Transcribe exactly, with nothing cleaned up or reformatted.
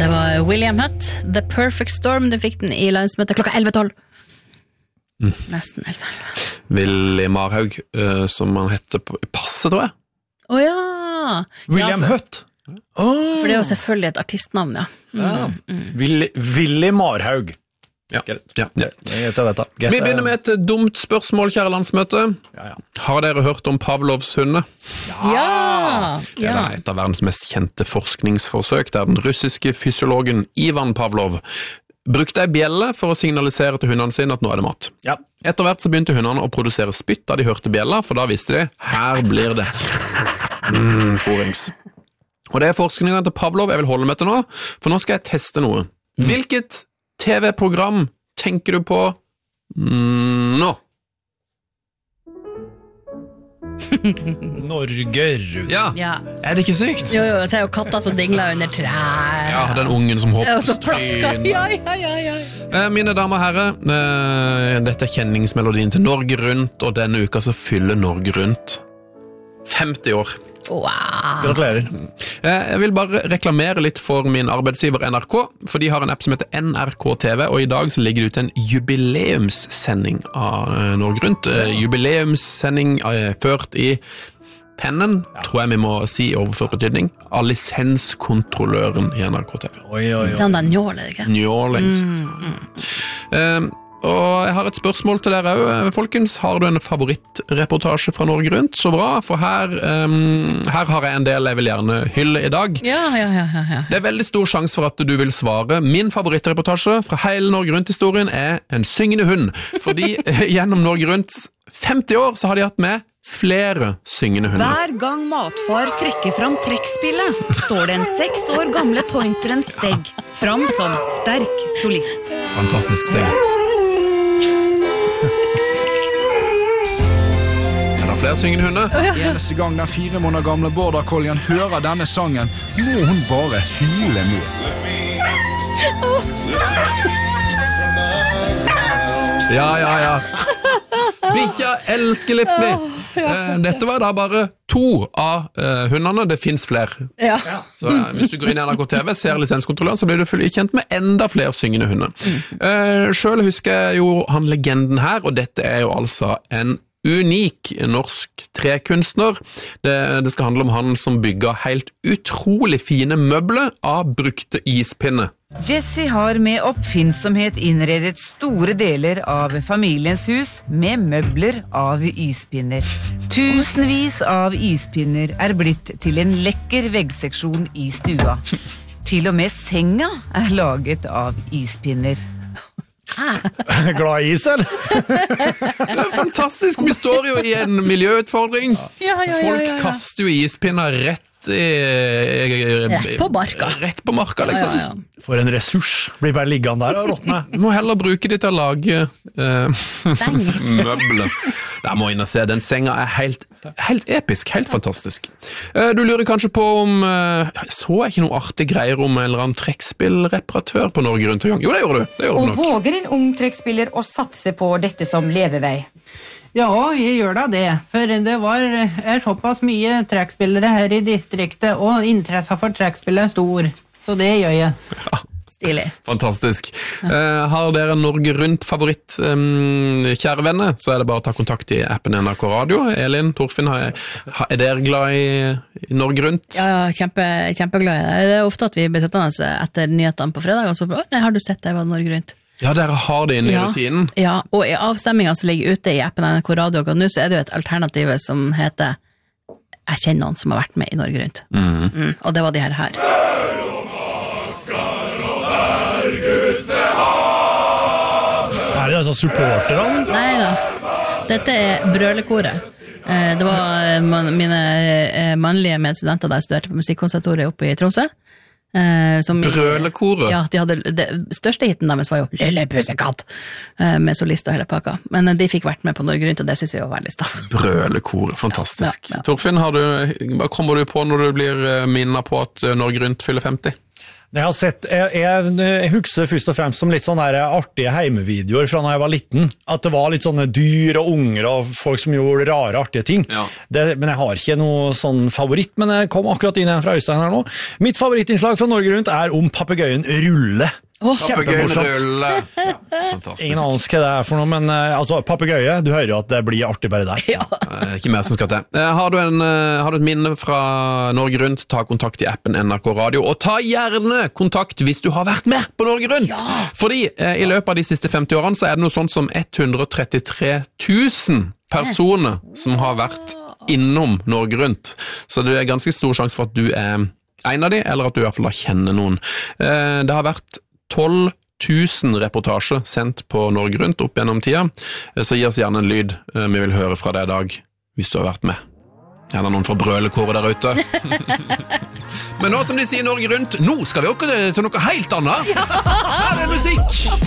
det var William Hutt, The Perfect Storm. Du fikk den i landsmøtet klokka elleve tolv. Mm. Nesten elleve tolv. Willy Marhaug, uh, som han heter på passet, tror jeg. Åh oh, ja. William ja, for, Hutt. Oh. For det er jo selvfølgelig et artistnavn, ja. Mm. ja. Mm. Willy, Willy Marhaug. Ja. Ja, ja. Jeg vet det. Vi begynner med et dumt spørsmål, kjære landsmøte. Ja, ja. Har dere hørt om Pavlovs hunde? Ja! ja. Det er et av verdens mest kjente forskningsforsøk, der den russiske fysiologen Ivan Pavlov brukte ei bjelle for å signalisere til hundene sine at nå er det mat. Ja. Etter hvert så begynte hundene å produsere spytt da de hørte bjella, for da visste de, her blir det mm, forings. Og det er forskningen til Pavlov jeg vil holde med til nå, for nå skal jeg teste noe. Hvilket T V-program tenker du på mm, nå? Norge rundt. Ja. ja. Er det ikke sykt? Jo, jo, så er jo katta som dingler under tre. Ja, den ungen som hopper og så plasker. Ja, ja, ja, ja. Mine damer og herrer, dette er kjenningsmelodien til Norge Rundt, og denne uka så fyller Norge Rundt femti år. Wow. Gratulerer. Jeg vil bare reklamere litt for min arbeidsgiver N R K, for de har en app som heter N R K T V, og i dag så ligger det ut en jubileumssending av Norge Rundt. Jubileumssending ført i pennen, ja. Tror jeg vi må si overført betydning, av lisenskontrolløren i N R K T V. Oi, oi, oi. Den der njål, ikke? Njål, mm, mm. Um, Og jeg har et spørsmål til dere også, folkens. Har du en favorittreportasje fra Norge Rundt? Så bra, for her, um, her har jeg en del jeg vil gjerne hylle i dag. Ja, ja, ja, ja. Det er veldig stor sjanse for at du vil svare. Min favorittreportasje fra hele Norge Rundt-historien er En syngende hund. Fordi gjennom Norge Rundts femti år så har de hatt med flere syngende hunder. Hver gang matfar trekker fram trekkspillet, står det en seks år gamle pointeren Stegg fram som sterk solist. Fantastisk Stegg. Er det flere syngende hunder? Oh, ja. Eneste gang den fire måneder gamle border collien hører denne sangen, må hun bare hyle med. Ja, ja, ja. Bikkja elsker Liftme. Dette var da bare to av uh, hundene. Det finnes flere. Ja. Så uh, hvis du går inn i N R K T V, ser lisenskontrolløren, så blir du kjent med enda flere syngende hunder. Mm. Uh, selv husker jeg jo han legenden her, og dette er jo altså en unik norsk trekunstner. Det, det skal handle om han som bygger helt utrolig fine møbler av brukte ispinne. Jesse har med oppfinnsomhet innredet store deler av familiens hus med møbler av ispinner. Tusenvis av ispinner er blitt til en lekker veggseksjon i stua. Til og med senga er laget av ispinner. Glad i is, eller? Det er fantastisk. Vi står jo i en miljøutfordring. Ja, ja, ja, ja, ja. Folk kaster jo ispinner rett i, rett på marka. Rett på marka, liksom. Ja, ja, ja. For en ressurs. Blir bare liggende der og råtne. Du må heller bruke det til å lage uh, møbler. Jeg må inn og se. Den senga er helt, helt episk, helt fantastisk. Uh, du lurer kanskje på om uh, så er ikke noe artig greier om en eller annen trekkspillreparatør på Norge Rundt en gang. Jo, det gjorde du. Det gjorde og du nok. våger en ung trekkspiller å satse på dette som levevei? Ja, jeg gjør da det, for det var, er såpass mye trekkspillere her i distriktet, og interesse for trekkspill er stor, så det gjør jeg. Ja. Stilig. Fantastisk. Ja. Uh, har dere Norge Rundt favoritt, um, kjære venner, så er det bare å ta kontakt i appen N R K Radio. Elin, Torfinn, er, er dere glad i, i Norge Rundt? Ja, ja kjempe, kjempeglad i det. Det er ofte at vi blir sittende etter nyhetene på fredag, og så nei, har du sett det var Norge Rundt? Ja, dere har det inne ja, i rutinen. Ja, og i avstemmingen som ligger ute i appen N R K Radio, og nå så er det jo et alternativ som heter Jeg kjenner noen som har vært med i Norge Rundt. Mm. Mm, og det var de her her. Er det altså supporterne? Nei da. Dette er brølekoret. Det var mine mannlige medstudenter da jeg studerte på musikkonservatoriet oppe i Tromsø. Som Brølekoret? Ja, de hadde, det største hiten deres var jo Lille Pusekatt, med solist og hele pakka. Men de fikk vært med på Norge Rundt, og det synes jeg var veldig stas. Brølekoret, fantastisk. Ja, ja, ja. Torfinn, har du, hva kommer du på når du blir minnet på at Norge Rundt fyller femti? Jeg har sett, jeg, jeg, jeg husker først og fremst som litt sånne der artige heimevideoer fra da jeg var liten. At det var litt sånne dyr og unger og folk som gjorde rare, artige ting. Ja. Det, men jeg har ikke noe sånn favoritt, men jeg kom akkurat inn igjen fra Øystein her nå. Mitt favorittinnslag fra Norge Rundt er om papegøyen Rulle. Papegøyen Rulle. Fantastisk. Ingen anelse hva det er for noe, men uh, altså, papegøye, du hører jo at det blir artig bare der. Ja. Eh, Ikke mer som skal til. Eh, Har du, en, eh, har du et minne fra Norge Rundt, ta kontakt i appen N R K Radio, og ta gjerne kontakt hvis du har vært med på Norge Rundt. Fordi eh, i løpet av de siste femti årene så er det noe sånt som hundre og trettitre tusen personer som har vært innom Norge Rundt. Så det er ganske stor sjanse for at du er en av de, eller at du i hvert fall da kjenner noen. Eh, Det har vært tolv tusen reportasjer sendt på Norge Rundt opp gjennom tida, så gi oss gjerne en lyd. Vi vil høre fra deg i dag, hvis du har vært med. Gjerne noen fra brølekåret der ute. Men nå som de sier Norge Rundt, nå skal vi åke til noe helt annet. Her er musikk!